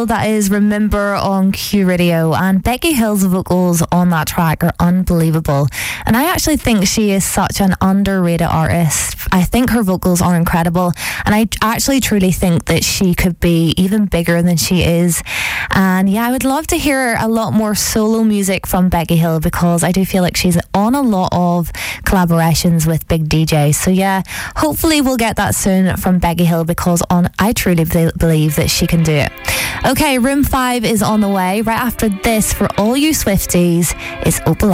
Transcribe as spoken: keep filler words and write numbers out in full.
That is Remember on Q Radio, and Becky Hill's vocals on that track are unbelievable, and I actually think she is such an underrated artist. I think her vocals are incredible, and I actually truly think that she could be even bigger than she is. And yeah, I would love to hear a lot more solo music from Becky Hill, because I do feel like she's on a lot of collaborations with big D Js. So yeah, hopefully we'll get that soon from Becky Hill, because on I truly be- believe that she can do it. Okay, Room five is on the way. Right after this, for all you Swifties, it's Opal.